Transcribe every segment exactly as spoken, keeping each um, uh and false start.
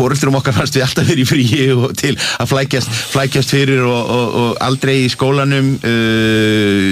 foreldrum okkar fannst við alltaf verið í fríi og til að flækjast, flækjast fyrir og, og, og aldrei í skólanum uh,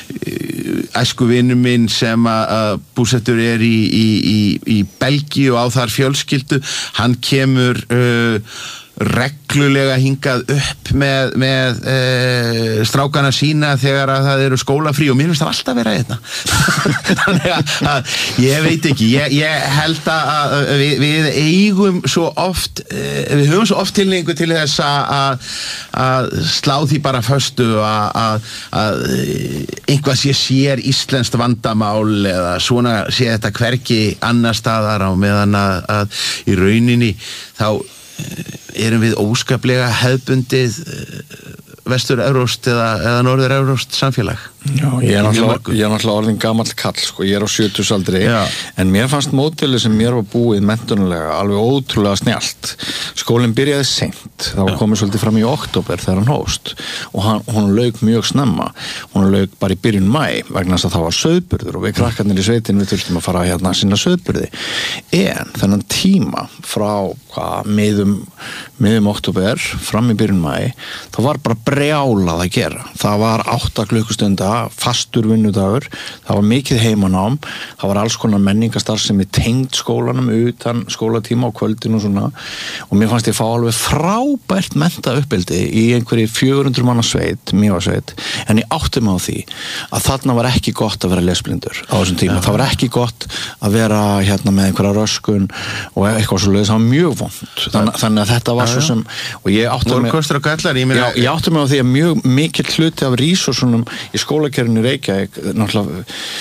æskuvinur minn sem að búsettur er í, í, í, í Belgíu og á þar fjölskyldu, hann kemur uh, reglulega hingað upp með, með e, strákana sína þegar að það eru skólafrí og mér finnst það alltaf vera einna þannig að, að ég veit ekki ég, ég held að við, við eigum svo oft við höfum svo oft tilningu til þess að, að slá því bara föstu að, að, að einhvað sé sér íslenskt vandamál eða svona sé þetta hvergi annar staðar á meðan að, að í rauninni þá erum við óskaplega hefðbundið vestur-evrópskt eða, eða norður-evrópskt samfélag. Já, ég er náttúrulega, ég er náttúrulega orðin gamall kall, sko, ég er á sjötugsaldri, en mér fannst módelið sem mér var búið menntunulega alveg ótrúlega snjallt. Skólinn byrjaði seint, það var komið svolítið fram í október þegar hann hófst og hann, hún lauk mjög snemma, hún lauk bara í byrjun maí vegna þess að það var sauðburður og við krakkarnir í sveitin við þurftum að fara hérna að sinna sauðburði. En þennan tíma frá hvað, miðum, miðum október fram í byrjun maí, þá var bara brjálað að gera. Það var átta klukkustunda fastur vinnudagur, það var mikið heimanám, það var alls konar menningastarf sem er tengd skólanum utan skólatíma á kvöldin og svona og mér fannst ég fá alveg frábært mennta uppeldi í einhverju fjögur hundruð manna sveit, Mývatnssveit, en ég átti mig á því að þarna var ekki gott að vera lesblindur á þessum tíma, það var ekki gott að vera hérna með einhverja röskun og eitthvað svo leiðis, það var mjög vont Þann, þannig að þetta var svo sem og ég átti mig, gallar, ég, meina, já, ég átti mig á því að mjög mikill hluti af resursunum í skólakerfinu Reykjavík náttúrulega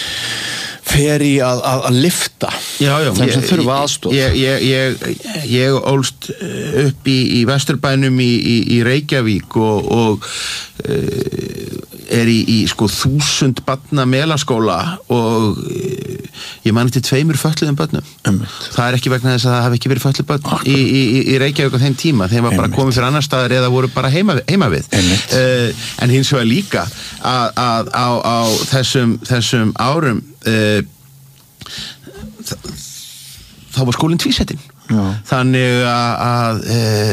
fer í að, að, að lifta já, já, þeim sem ég, þurfa aðstoð ég, ég, ég, ég ólst upp í, í Vesturbænum í, í, í Reykjavík og, og uh, er í, í sko þúsund barna melaskóla og uh, ég man eftir tveimur fötluðum börnum um. það er ekki vegna þess að það hafi ekki verið fötluð börn í, í, í Reykjavík á þeim tíma þeim var bara Einmitt. komið fyrir annar staðar eða voru bara heima, heima við uh, en hins vegar líka að, að á, á þessum, þessum árum uh, þá var skólinn tvísetinn þannig að, að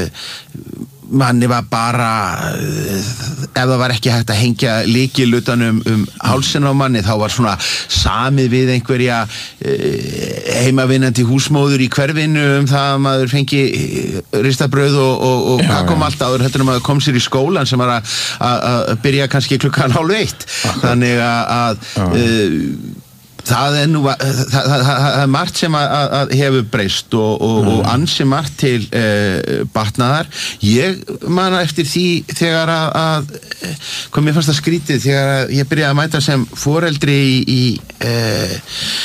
e, manni var bara e, ef það var ekki hægt að hengja lykil utan um, um hálsinn á manni þá var svona samið við einhverja e, heimavinnandi húsmóður í hverfinu um það að maður fengi ristabrauð og, og, og hvað kom allt áður heldur um að kom sér í skólan sem var að, að, að byrja kannski klukkan hálf eitt þannig að, að e, það er nú það, það, það, það er margt sem að, að hefur breyst og, og, mm. og ansi margt til uh, batnaðar ég man eftir því þegar að, að hvað mér fannst það skrítið þegar að ég byrjaði að mæta sem foreldri í, í, uh,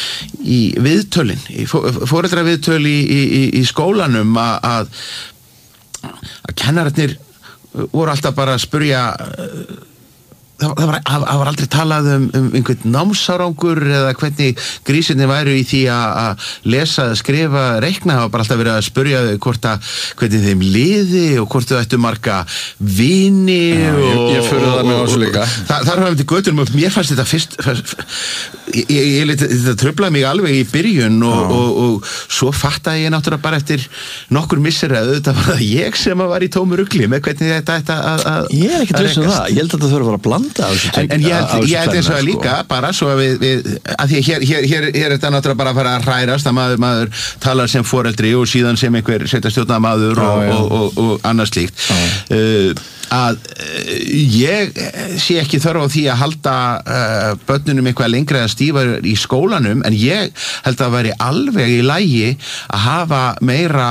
í viðtölin í foreldra viðtöl í, í, í skólanum að, að, að kennararnir voru alltaf bara að spurja uh, Það var, það var aldrei talað um, um einhvern námsárangur eða hvernig grísinni væru í því að lesa, skrifa, reikna það var bara alltaf verið að spurja hvort að hvernig þeim liði og hvort þau ættu marga vini Já, og, ég, ég fyrir það með þessu líka það, það er hafði til göttunum og mér fannst þetta fyrst, fyrst ég, ég, ég, þetta tröflaði mig alveg í byrjun og, og, og svo fattaði ég náttúrulega bara eftir nokkur misseri þetta var það ég sem var í tómu rugli með hvernig þetta ætti að ég er ekki tröst um það, ég held að þetta þurfa að vera bland En, en ég held, ég held eins og að líka sko. bara svo að við, við að því hér, hér, hér, hér er þetta náttúrulega bara að fara að hrærast að maður, maður talar sem foreldri og síðan sem einhver setjastjórnarmaður og, og, og, og, og annað slíkt uh, að uh, ég sé ekki þörf á því að halda uh, börnunum eitthvað lengra eða stífar í skólanum en ég held að veri alveg í lagi að hafa meira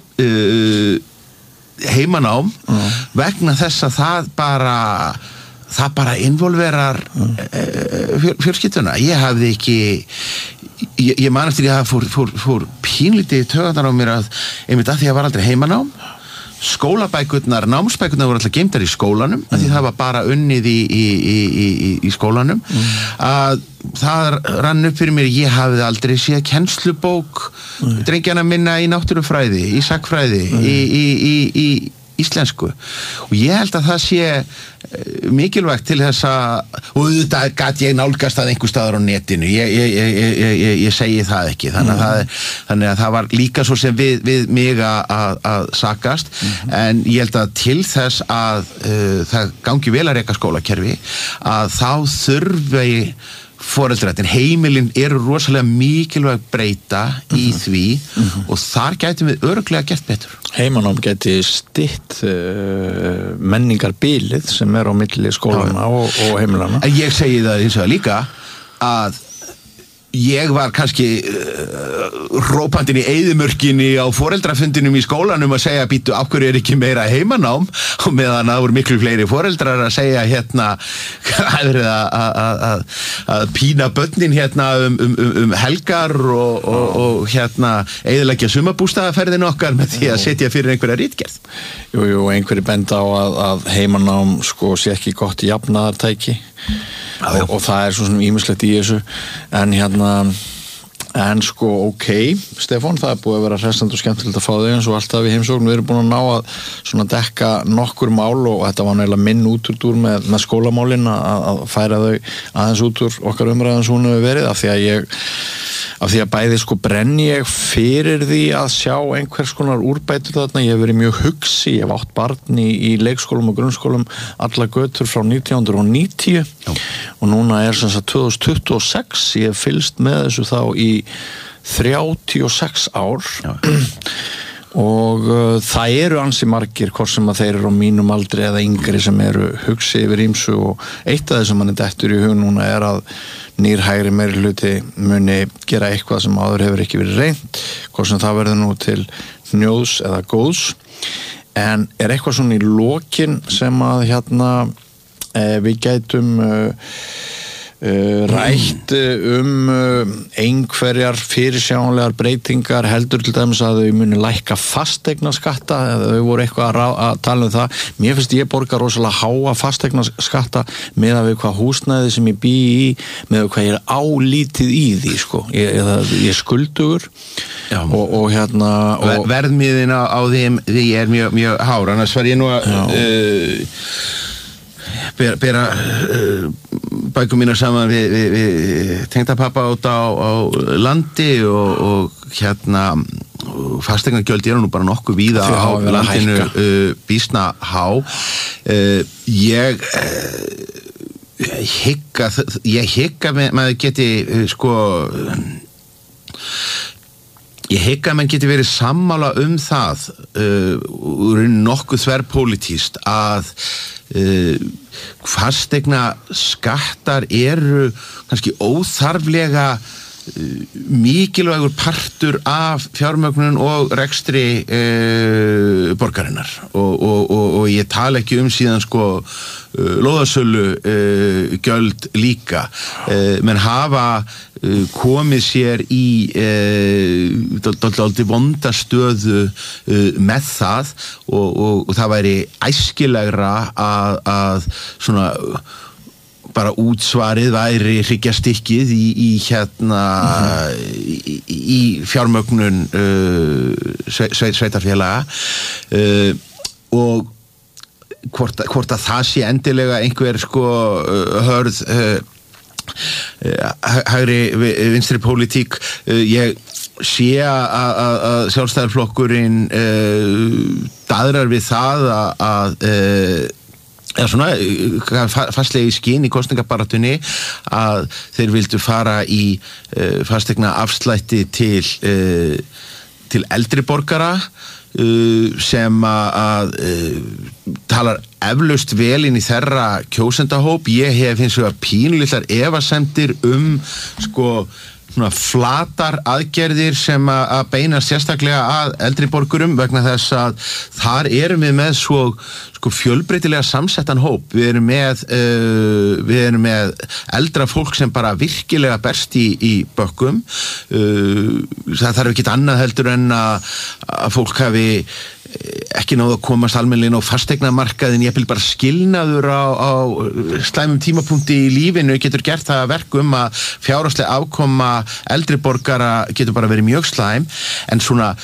uh, heimanám uh. vegna þess að það bara það bara involverar uh. fjölskylduna. Ég hafði ekki ég, ég man eftir ég að fór, fór, fór pínlítið töðan á mér að einmitt að því að var aldrei heimanám skólabækurnar, námsbækurnar voru alltaf geymdar í skólanum, mm. af því það var bara unnið í, í, í, í, í skólanum mm. að það rann upp fyrir mér, ég hafði aldrei séð kennslubók mm. drengjana minna í náttúrufræði, í sagnfræði mm. í, í, í, í íslensku og ég held að það sé mikilvægt til þess að og þetta gat ég nálgast að einhver staðar á netinu ég, ég, ég, ég, ég segi það ekki þannig að, mm. það, þannig að það var líka svo sem við, við mig að, að sakast mm. en ég held að til þess að uh, það gangi vel að reka skólakerfi að þá þurfi foreldrættin, heimilin eru rosalega mikilvæg breyta mm-hmm. í því mm-hmm. og þar gætum við örugglega gert betur. Heimanám gæti stytt uh, menningarbilið sem er á milli skólana og, og heimilana. En ég segi það eins og það líka að ég var kannski uh, rópandinn í eyðimörkinni á foreldrafundinum í skólanum að segja býttu af hverju er ekki meira heimanám og meðan það voru miklu fleiri foreldrar að segja hérna að að pína börnin hérna um, um, um helgar og, og, og hérna eyðileggja sumarbústaðaferðin okkar með því að setja fyrir einhverja ritgerð. Jú, jú, einhverju benda á að, að heimanám sko sé ekki gott jafnaðartæki og, og það er svo svona ýmislegt í þessu en hérna en sko ok, Stefán, það er búið að vera hressandi og skemmtilegt að fá þig eins og alltaf við heimsókn, við erum búin að ná að svona dekka nokkur mál og þetta var náttúrulega minn útúrdúr með, með skólamálin að, að færa þau aðeins út úr okkar umræðan svona við verið af því að ég af því að bæði sko brenn ég fyrir því að sjá einhvers konar úrbætur þarna, ég hef verið mjög hugsi, ég hef átt barn í, í leikskólum og grunnskólum alla götur frá nítján hundruð níutíu Já. Og núna er sem sagt tvö þúsund tuttugu og sex, ég hef fylgst með þessu þá í þrjátíu og sex ár Já. Og uh, það eru ansi margir hvort sem að þeir eru á mínum aldri eða yngri sem eru hugsi yfir ýmsu og eitt af þessum manni dettur í hug núna er að nýr hægri meiri hluti muni gera eitthvað sem áður hefur ekki verið reynt hvort sem það verður nú til hnjóðs eða góðs en er eitthvað svona í lokin sem að hérna eh, við gætum uh, Uh, rætt um uh, einhverjar fyrirsjáanlegar breytingar heldur til dæmis að þau muni lækka fasteignaskatta eða þau voru eitthvað að, rá, að tala um það mér finnst ég borga rosalega háa fasteignaskatta með að við hvað húsnæði sem ég bý í með að hvað ég er álítið í því sko ég, ég, ég er skuldugur og, og hérna og verðmiðin á, á þeim því er mjög, mjög hár annars var ég nú að bera, bera uh, bækum mínar saman við, við, við tengdapappa út á, á landi og, og hérna fasteignagjöld eru nú bara nokkuð víða á landinu uh, býsna há uh, ég uh, hygg að ég hygg að maður geti uh, sko ég hygg að mann geti verið sammála um það uh, nokkuð þverpólitískt að uh, fasteigna skattar eru kannski óþarflega uh, mikilvægur partur af fjármögnun og rekstri uh, borgarinnar og, og, og, og ég tala ekki um síðan sko uh, lóðasölu uh, gjöld líka uh, menn hafa uh, komið sér í uh, dálítið vonda stöðu uh, með það og, og, og það væri æskilegra að, að svona bara útsvarið væri hryggjastykkið í, í hérna mm-hmm. í, í fjármögnun uh, sveit, sveitarfélaga uh, og hvort, hvort að það sé endilega einhver sko uh, hörð uh, hægri vinstri pólitík uh, ég sé að sjálfstæðarflokkurinn uh, daðrar við það að uh, eða svona fastlega í skinn í kosningabarátunni að þeir vildu fara í uh, fasteigna afslætti til uh, til eldri borgara uh, sem að uh, talar eflaust vel inn í þeirra kjósendahóp ég hef hins vegar pínulitlar efasemdir um sko svona flatar aðgerðir sem að beina sérstaklega að eldri borgurum vegna þess að þar erum við með svo sko fjölbreytilega samsettan hóp við erum með uh, við erum með eldra fólk sem bara virkilega berst í, í bökkum uh, það þarf ekki annað heldur en að, að fólk hafi ekki náðu að komast almennilega á fasteignamarkaðin ég vil bara skilnaður á, á slæmum tímapunkti í lífinu getur gert það að verkum að fjárhagsleg afkoma eldri borgara getur bara verið mjög slæm en svona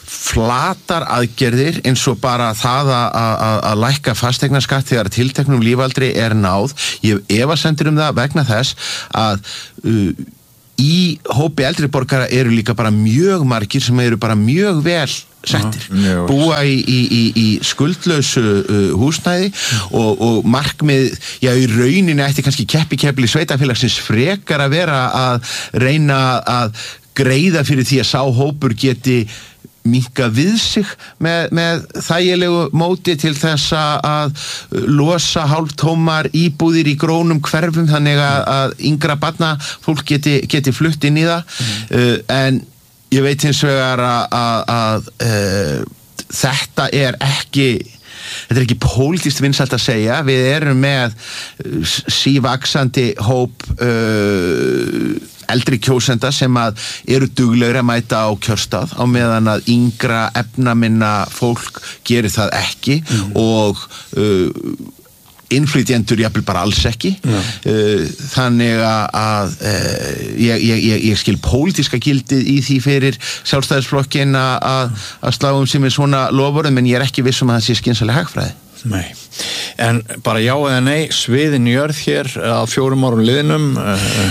flatar aðgerðir eins og bara það að, að, að lækka fasteignaskatt þegar tilteknum lífaldri er náð. Ég efasemdir um það vegna þess að uh, í hópi eldri borgara eru líka bara mjög margir sem eru bara mjög vel settir, uh, búa í, í, í, í skuldlausu uh, húsnæði og, og markmið, já í rauninni ætti kannski keppi keppli sveitafélagsins frekar að vera að reyna að greiða fyrir því að sá hópur geti minnka við sig með, með þægilegu móti til þess að losa hálftómar íbúðir í grónum hverfum þannig að, að yngra barna fólk geti, geti flutt inn í það mm. uh, en ég veit hins vegar að, að, að uh, þetta er ekki þetta er ekki pólitískt vinsælt að segja, við erum með sívaxandi hóp uh, eldri kjósenda sem að eru duglegri að mæta á kjörstað á meðan að yngra efnaminna fólk gerir það ekki mm. og uh, innflytjendur jafnvel bara alls ekki ja. uh, þannig að uh, ég, ég, ég skil pólitíska gildið í því fyrir sjálfstæðisflokkin að slá um sig með svona loforðum en ég er ekki viss um að það sé skynsaleg hagfræði. Nei, en bara já eða nei, sviðin jörð hér á fjórum árum liðnum uh,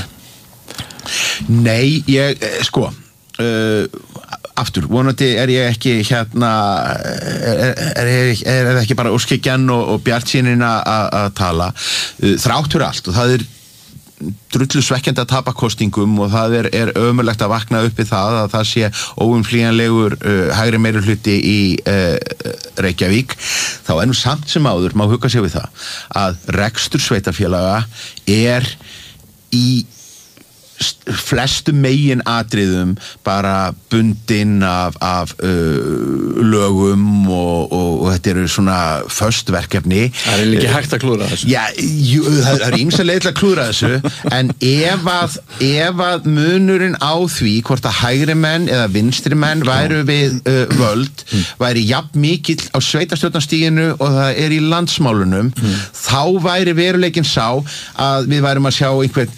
Nei, ég, sko uh, aftur, vonandi er ég ekki hérna er, er, er, er það ekki bara óskikjan og, og bjartsýnin að tala uh, þráttur allt og það er drullu svekkjandi að tapa kostingum og það er, er ömurlegt að vakna upp í það að það sé óumflýjanlegur uh, hægri meirihluti í uh, Reykjavík þá er nú samt sem áður, má hugga sig við það að rekstur sveitarfélaga er í flestu megin atriðum bara bundinn af, af uh, lögum og, og, og þetta eru svona föst verkefni. Það er ekki hægt að klúðra þessu. Já, jú, það er ýmsa leið til að klúðra þessu en ef að, ef að munurinn á því hvort að hægri menn eða vinstri menn væru við uh, völd væri jafn mikill á sveitarstjórnarstiginu og það er í landsmálunum mm. þá væri veruleikinn sá að við værum að sjá einhvern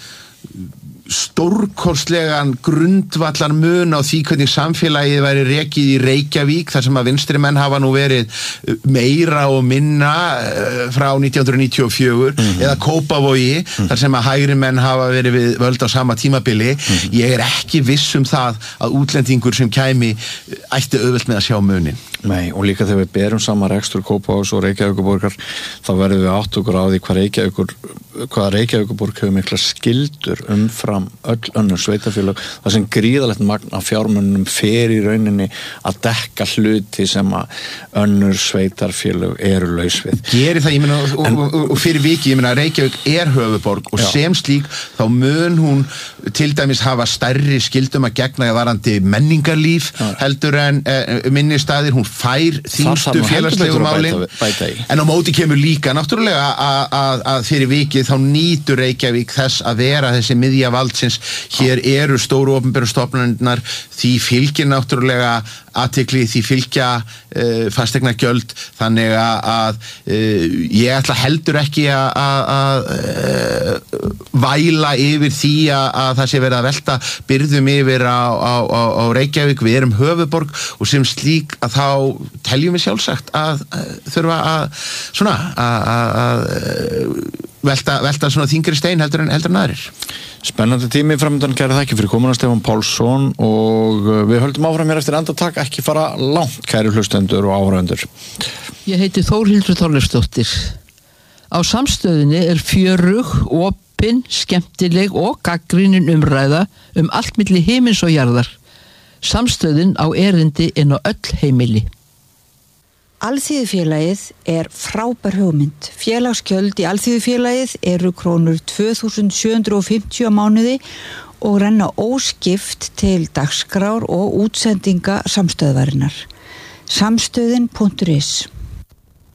stórkostlegan grundvallar mun á því hvernig samfélagið væri rekið í Reykjavík þar sem að vinstri menn hafa nú verið meira og minna frá nítján hundruð níutíu og fjögur mm-hmm. eða Kópavogi mm-hmm. þar sem að hægri menn hafa verið við völd á sama tímabili mm-hmm. ég er ekki viss um það að útlendingur sem kæmi ætti auðvelt með að sjá munin. Nei, og líka þegar við berum saman rekstur Kópavogs og Reykjavíkurborgar þá verðum við átt okkur á því hvað Reykjavíkur hvað Reykjavíkurborg hefur mikla skyldur umfram öll önnur sveitafélög það sem gríðalegt magn af fjármunum fer í rauninni að dekka hluti sem að önnur sveitarfélög eru laus við. Gerir það, ég meina, og, en, og, og fyrir viki, ég meina, Reykjavík er höfuðborg og já. Sem slík þá mun hún til dæmis hafa stærri skyldum að gegna varandi menningarlíf já. Heldur en eh, minni staðir, hún fær þýngstu félagslegu málin en á móti kemur líka náttúrulega að fyrir vikið þá nýtur Reykjavík þess að vera þessi miðja valdsins, hér eru stóru opinberu stofnanirnar, því fylgir náttúrulega athygli, því fylgja uh, fasteignagjöld, þannig að uh, ég ætla heldur ekki að uh, væla yfir því að það sé verið að velta byrðum yfir á, á, á, á Reykjavík, við erum höfuðborg og sem slík að þá teljum við sjálfsagt að uh, þurfa að svona að velta, velta svona þyngri stein heldur en heldur en aðrir. Spennandi tími framöndan, kæra þakki fyrir komuna Stefán Pálsson og við höldum áfram hér eftir andartak, ekki fara langt kæri hlustendur og áhorfendur. Ég heiti Þórhildur Þorleifsdóttir. Á Samstöðinni er fjörug, opin, skemmtileg og gagnrýnin umræða um allt milli himins og jarðar. Samstöðin á erindi inn á öll heimili. Alþýðufélagið er frábær hugmynd. Félagsgjöld í Alþýðufélagið eru krónur tvö þúsund sjö hundruð fimmtíu á mánuði og renna óskipt til dagskrár og útsendinga samstöðvarinnar. samstöðin punktur is